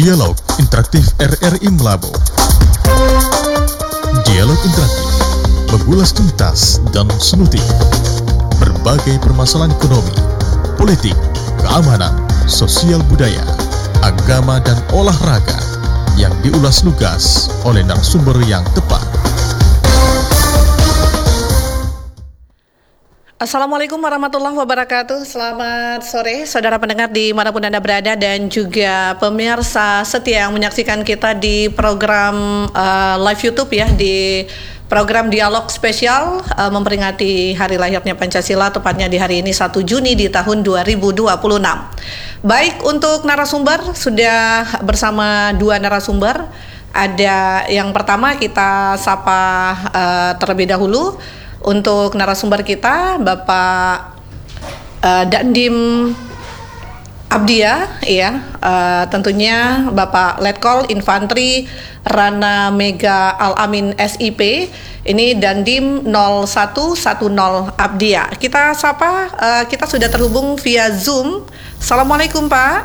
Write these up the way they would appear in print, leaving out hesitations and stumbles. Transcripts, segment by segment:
Dialog Interaktif RRI Mlabo. Dialog interaktif, mengulas tuntas dan solutif berbagai permasalahan ekonomi, politik, keamanan, sosial budaya, agama dan olahraga yang diulas lugas oleh narasumber yang tepat. Assalamualaikum warahmatullahi wabarakatuh. Selamat sore saudara pendengar dimanapun Anda berada dan juga pemirsa setia yang menyaksikan kita di program live YouTube ya, di program dialog spesial memperingati hari lahirnya Pancasila, tepatnya di hari ini 1 Juni di tahun 2026. Baik, untuk narasumber sudah bersama dua narasumber. Ada yang pertama kita sapa terlebih dahulu. Untuk narasumber kita Bapak Dandim Abdia, ya, tentunya Bapak Letkol Infantri Rana Mega Al-Amin SIP. Ini Dandim 0110 Abdia. Kita sapa, kita sudah terhubung via Zoom. Assalamualaikum Pak.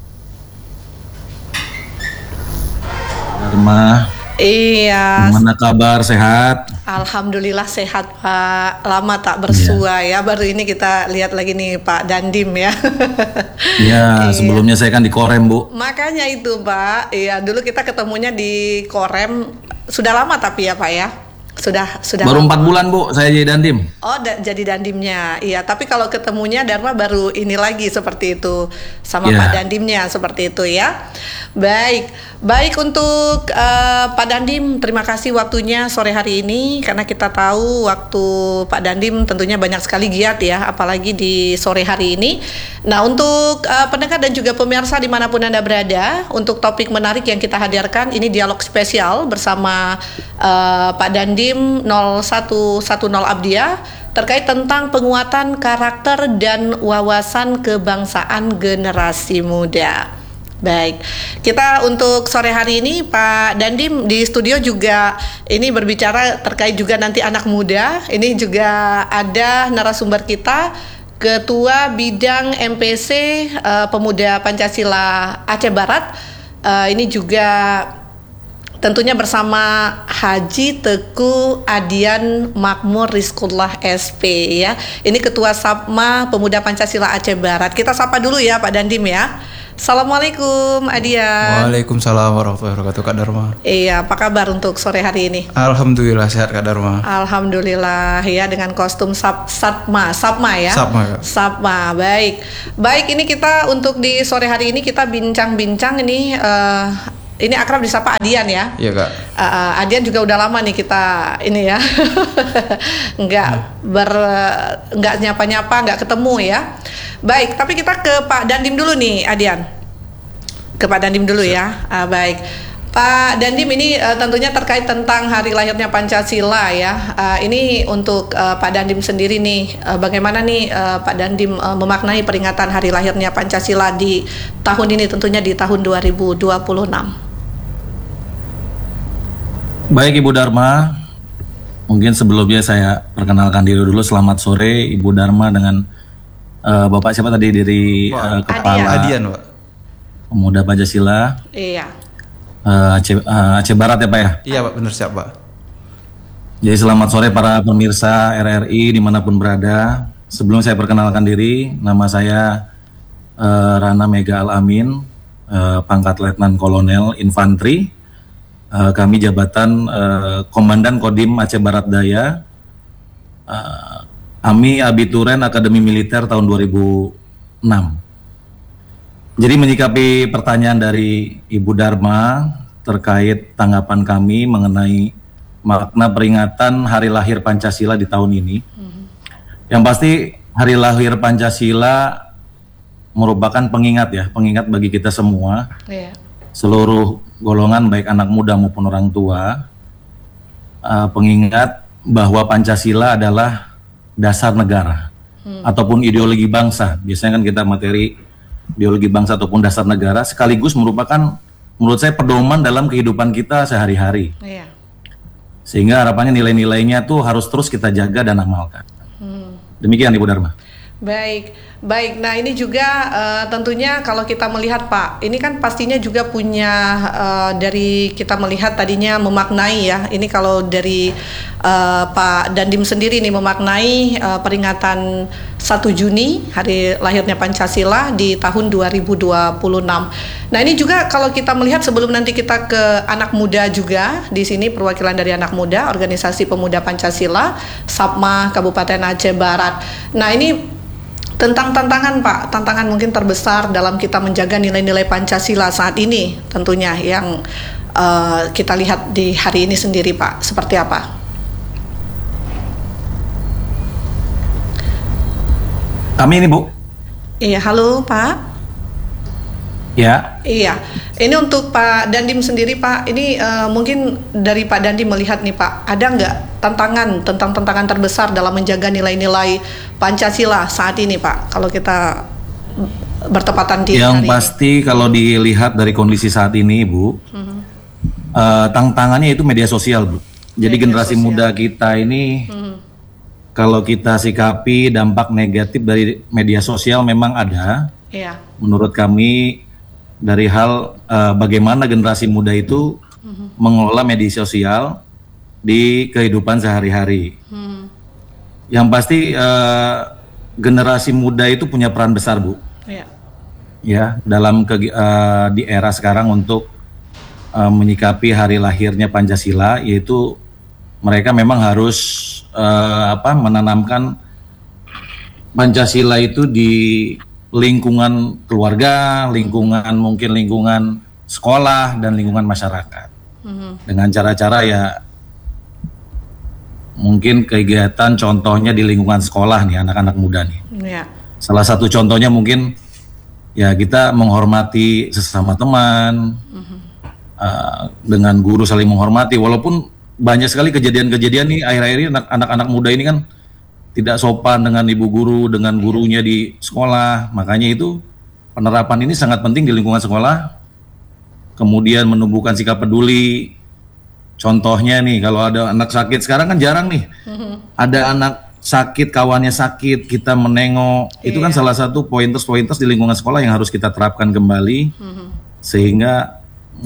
Dharma. Iya. Gimana kabar, sehat? Alhamdulillah sehat Pak. Lama tak bersua ya. Baru ini kita lihat lagi nih Pak Dandim ya. Iya, sebelumnya saya kan di Korem, Bu. Makanya itu Pak. Iya, dulu kita ketemunya di Korem. Sudah lama tapi ya Pak ya. Sudah Baru lama. 4 bulan, Bu, saya jadi Dandim. Oh, jadi Dandimnya. Iya, tapi kalau ketemunya Dharma baru ini lagi seperti itu sama Pak Dandimnya seperti itu ya. Baik untuk Pak Dandim, terima kasih waktunya sore hari ini karena kita tahu waktu Pak Dandim tentunya banyak sekali giat ya, apalagi di sore hari ini. Nah, untuk pendengar dan juga pemirsa dimanapun Anda berada, untuk topik menarik yang kita hadirkan ini dialog spesial bersama Pak Dandim 0110 Abdia terkait tentang penguatan karakter dan wawasan kebangsaan generasi muda. Baik, kita untuk sore hari ini Pak Dandim di studio juga ini berbicara terkait juga nanti anak muda. Ini juga ada narasumber kita, Ketua Bidang MPC Pemuda Pancasila Aceh Barat. Ini juga tentunya bersama Haji Teguh Adian Makmur Rizkullah SP ya. Ini Ketua Sapma Pemuda Pancasila Aceh Barat. Kita sapa dulu ya Pak Dandim ya. Assalamualaikum Adian. Waalaikumsalam warahmatullahi wabarakatuh Kak Dharma. Iya, apa kabar untuk sore hari ini? Alhamdulillah sehat Kak Dharma. Alhamdulillah ya, dengan kostum Sapma ya. Sapma, baik. Ini kita untuk di sore hari ini kita bincang-bincang ini akrab disapa Adian ya. Iya Kak. Adian juga udah lama nih kita ini ya, nggak nyapa-nyapa, nggak ketemu ya. Baik, tapi kita ke Pak Dandim dulu nih Adian. Ke Pak Dandim dulu ya. Baik. Pak Dandim ini tentunya terkait tentang hari lahirnya Pancasila ya. Ini untuk Pak Dandim sendiri nih, bagaimana nih Pak Dandim memaknai peringatan hari lahirnya Pancasila di tahun ini, tentunya di tahun 2026. Baik Ibu Dharma, mungkin sebelumnya saya perkenalkan diri dulu. Selamat sore Ibu Dharma dengan Bapak siapa tadi dari Kepala Adian, Pak. Pemuda Pancasila. Iya. Aceh Barat ya Pak ya? Iya Pak, benar siap Pak. Jadi selamat sore para pemirsa RRI dimanapun berada. Sebelum saya perkenalkan diri, nama saya Rana Mega Al-Amin, pangkat Letnan Kolonel Infantri. Kami jabatan Komandan Kodim Aceh Barat Daya. AMI Abituren Akademi Militer tahun 2006. Jadi menyikapi pertanyaan dari Ibu Dharma terkait tanggapan kami mengenai makna peringatan hari lahir Pancasila di tahun ini. Yang pasti hari lahir Pancasila merupakan pengingat bagi kita semua. Seluruh golongan baik anak muda maupun orang tua, pengingat bahwa Pancasila adalah dasar negara ataupun ideologi bangsa. Biasanya kan kita materi ideologi bangsa ataupun dasar negara, sekaligus merupakan menurut saya pedoman dalam kehidupan kita sehari-hari. Sehingga harapannya nilai-nilainya tuh harus terus kita jaga dan amalkan. Demikian Ibu Dharma. Baik, baik. Nah ini juga tentunya kalau kita melihat Pak, ini kan pastinya juga punya dari kita melihat tadinya memaknai ya. Ini kalau dari Pak Dandim sendiri nih memaknai peringatan 1 Juni hari lahirnya Pancasila di tahun 2026. Nah ini juga kalau kita melihat sebelum nanti kita ke anak muda juga di sini perwakilan dari anak muda Organisasi Pemuda Pancasila SAPMA Kabupaten Aceh Barat. Nah ini tentang tantangan Pak, tantangan mungkin terbesar dalam kita menjaga nilai-nilai Pancasila saat ini tentunya yang kita lihat di hari ini sendiri Pak, seperti apa? Kami ini Bu. Iya, halo Pak. Ya. Iya, ini untuk Pak Dandim sendiri Pak, ini mungkin dari Pak Dandim melihat nih Pak, ada nggak tantangan terbesar dalam menjaga nilai-nilai Pancasila saat ini Pak, kalau kita bertepatan di Yang hari pasti ini. kalau dilihat dari kondisi saat ini Bu, tantangannya itu media sosial Bu. Jadi Media generasi sosial. muda kita ini, kalau kita sikapi dampak negatif dari media sosial memang ada. Iya, Menurut kami dari hal bagaimana generasi muda itu mengelola media sosial di kehidupan sehari-hari. Yang pasti generasi muda itu punya peran besar Bu, iya, ya dalam di era sekarang untuk menyikapi hari lahirnya Pancasila, yaitu mereka memang harus menanamkan Pancasila itu di lingkungan keluarga, mungkin lingkungan sekolah dan lingkungan masyarakat. Dengan cara-cara ya mungkin kegiatan contohnya di lingkungan sekolah nih anak-anak muda nih. iya, Salah satu contohnya mungkin ya kita menghormati sesama teman, dengan guru saling menghormati. Walaupun banyak sekali kejadian-kejadian nih akhir-akhir ini anak-anak muda ini kan tidak sopan dengan ibu guru, dengan gurunya di sekolah. Makanya itu penerapan ini sangat penting di lingkungan sekolah. Kemudian menumbuhkan sikap peduli. Contohnya nih, kalau ada anak sakit, sekarang kan jarang nih. Ada anak sakit, kawannya sakit, kita menengok. Itu kan salah satu pointers-pointers di lingkungan sekolah yang harus kita terapkan kembali. Sehingga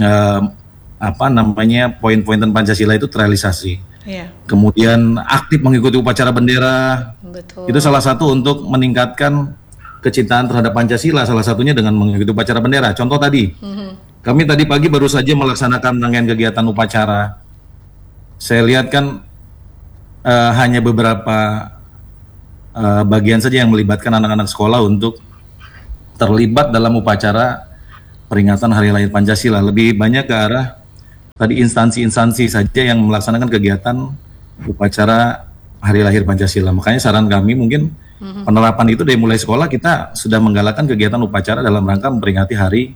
poin-poin tentang Pancasila itu terrealisasi. iya, Kemudian aktif mengikuti upacara bendera, betul. itu salah satu untuk meningkatkan kecintaan terhadap Pancasila, salah satunya dengan mengikuti upacara bendera. Contoh tadi, kami tadi pagi baru saja melaksanakan rangkaian kegiatan upacara. Saya lihat kan hanya beberapa bagian saja yang melibatkan anak-anak sekolah untuk terlibat dalam upacara peringatan Hari Lahir Pancasila. Lebih banyak ke arah tadi instansi-instansi saja yang melaksanakan kegiatan upacara Hari Lahir Pancasila. Makanya saran kami mungkin penerapan itu dari mulai sekolah kita sudah menggalakkan kegiatan upacara dalam rangka memperingati hari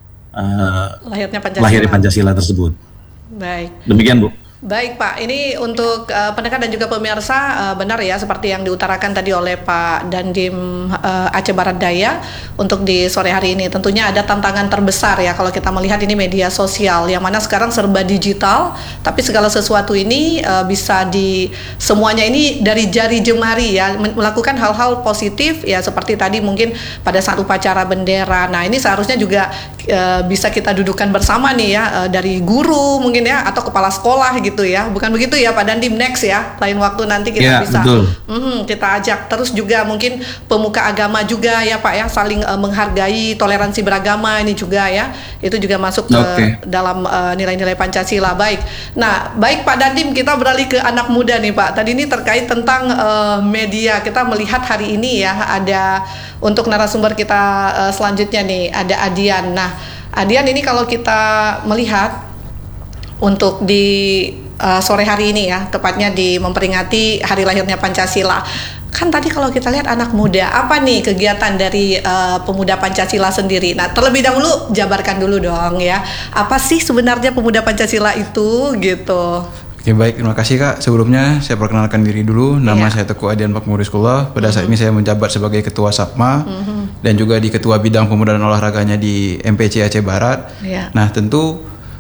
lahirnya Pancasila tersebut. Baik. Demikian Bu. Baik Pak, ini untuk pendengar dan juga pemirsa benar ya seperti yang diutarakan tadi oleh Pak Dandim Aceh Barat Daya untuk di sore hari ini. Tentunya ada tantangan terbesar ya kalau kita melihat ini media sosial yang mana sekarang serba digital, tapi segala sesuatu ini bisa semuanya ini dari jari jemari ya, melakukan hal-hal positif ya seperti tadi mungkin pada saat upacara bendera. Nah ini seharusnya juga bisa kita dudukan bersama nih ya dari guru mungkin ya atau kepala sekolah gitu ya, bukan begitu ya Pak Dandim, next ya lain waktu nanti kita bisa kita ajak terus juga mungkin pemuka agama juga ya Pak ya, saling menghargai toleransi beragama ini juga ya, itu juga masuk ke dalam nilai-nilai Pancasila. Baik, nah baik Pak Dandim, kita beralih ke anak muda nih Pak. Tadi ini terkait tentang media, kita melihat hari ini ya ada untuk narasumber kita selanjutnya nih ada Adian. Nah Adian ini kalau kita melihat untuk di sore hari ini ya, tepatnya di memperingati hari lahirnya Pancasila. Kan tadi kalau kita lihat anak muda, apa nih kegiatan dari pemuda Pancasila sendiri? Nah, terlebih dahulu jabarkan dulu dong ya. Apa sih sebenarnya pemuda Pancasila itu gitu? Oke baik, terima kasih Kak. Sebelumnya saya perkenalkan diri dulu. Nama saya Teguh Adian Pakmuriskullah. Pada saat ini saya menjabat sebagai Ketua SAPMA dan juga di Ketua Bidang Pemuda dan Olahraganya di MPC Aceh Barat. Nah tentu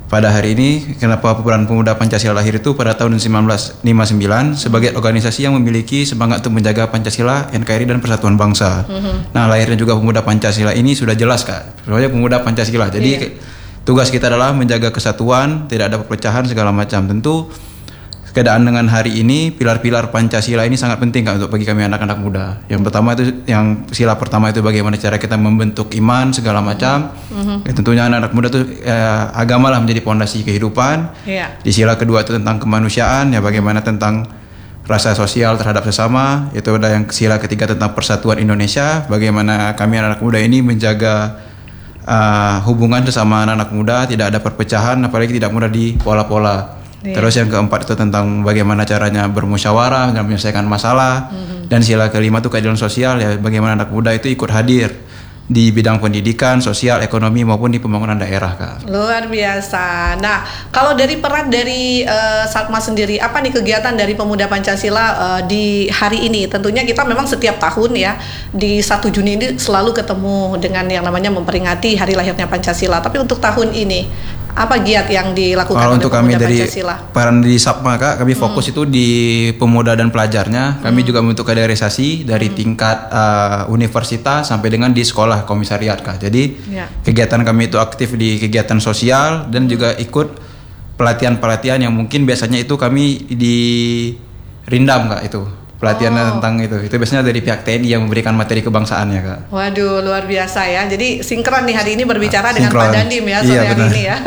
pada hari ini, kenapa Pemuda Pemuda Pancasila lahir itu pada tahun 1959 sebagai organisasi yang memiliki semangat untuk menjaga Pancasila, NKRI dan persatuan bangsa. Nah, lahirnya juga Pemuda Pancasila ini sudah jelas Kak. Pokoknya Pemuda Pancasila. Jadi tugas kita adalah menjaga kesatuan, tidak ada perpecahan segala macam. Tentu keadaan dengan hari ini, pilar-pilar Pancasila ini sangat penting Kak untuk bagi kami anak-anak muda. Yang pertama itu, yang sila pertama itu bagaimana cara kita membentuk iman segala macam. Tentunya anak-anak muda itu agama lah menjadi pondasi kehidupan. Di sila kedua itu tentang kemanusiaan, ya bagaimana tentang rasa sosial terhadap sesama. Itu ada yang sila ketiga tentang persatuan Indonesia, bagaimana kami anak-anak muda ini menjaga hubungan sesama anak-anak muda, tidak ada perpecahan, apalagi tidak mudah di pola-pola. Terus yang keempat itu tentang bagaimana caranya bermusyawarah dan menyelesaikan masalah. Dan sila kelima itu keadilan sosial, ya bagaimana anak muda itu ikut hadir di bidang pendidikan, sosial, ekonomi maupun di pembangunan daerah Kak. Luar biasa. Nah, kalau dari peran dari Satma sendiri, apa nih kegiatan dari Pemuda Pancasila di hari ini? Tentunya kita memang setiap tahun ya di 1 Juni ini selalu ketemu dengan yang namanya memperingati hari lahirnya Pancasila. Tapi untuk tahun ini apa giat yang dilakukan kalau oleh untuk kami Pemuda dari Pancasila? peran di Sapma Kak, kami fokus itu di pemuda dan pelajarnya. Kami juga membentuk kaderisasi dari tingkat universitas sampai dengan di sekolah komisariat Kak. Jadi kegiatan kami itu aktif di kegiatan sosial dan juga ikut pelatihan-pelatihan yang mungkin biasanya itu kami di Rindam Kak itu. Pelatihan tentang itu biasanya dari pihak TNI yang memberikan materi kebangsaannya Kak. Waduh, luar biasa ya. Jadi sinkron nih hari ini berbicara dengan Sinkron. Pak Dandim ya sore hari ini ya.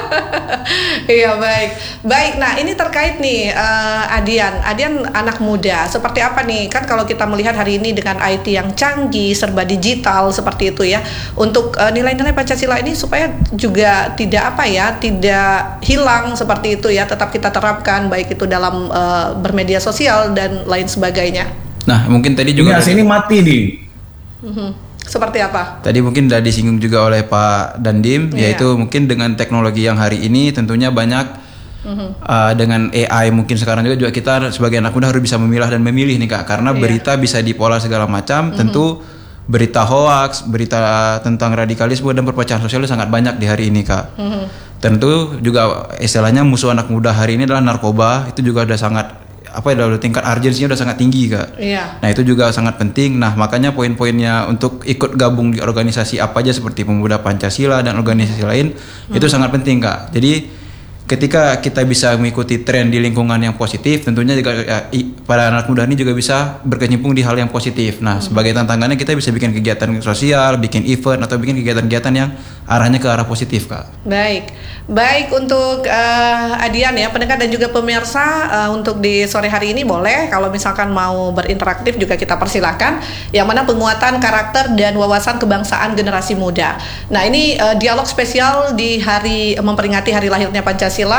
Iya, baik. Nah, ini terkait nih Adian anak muda. Seperti apa nih? Kan kalau kita melihat hari ini dengan IT yang canggih, serba digital seperti itu ya. Untuk nilai-nilai Pancasila ini supaya juga tidak hilang seperti itu ya. Tetap kita terapkan baik itu dalam bermedia sosial dan lain sebagainya. Nah, mungkin tadi juga ini mati nih. Seperti apa? Tadi mungkin sudah disinggung juga oleh Pak Dandim, yaitu mungkin dengan teknologi yang hari ini tentunya banyak dengan AI mungkin sekarang juga kita sebagai anak muda harus bisa memilah dan memilih nih Kak, karena berita bisa dipola segala macam. Tentu berita hoax, berita tentang radikalisme dan perpecahan sosial sangat banyak di hari ini Kak. Tentu juga istilahnya musuh anak muda hari ini adalah narkoba. Itu juga udah sangat tingkat urgensinya udah sangat tinggi Kak. Nah itu juga sangat penting. Nah makanya poin-poinnya untuk ikut gabung di organisasi apa aja seperti Pemuda Pancasila dan organisasi lain itu sangat penting Kak. Jadi ketika kita bisa mengikuti tren di lingkungan yang positif, tentunya juga para anak muda ini juga bisa berkecimpung di hal yang positif. Nah sebagai tantangannya kita bisa bikin kegiatan sosial, bikin event atau bikin kegiatan-kegiatan yang arahnya ke arah positif Kak. Baik untuk Adian ya, pendengar dan juga pemirsa, untuk di sore hari ini boleh kalau misalkan mau berinteraktif juga kita persilahkan, yang mana penguatan karakter dan wawasan kebangsaan generasi muda. Nah ini dialog spesial di hari memperingati hari lahirnya Pancasila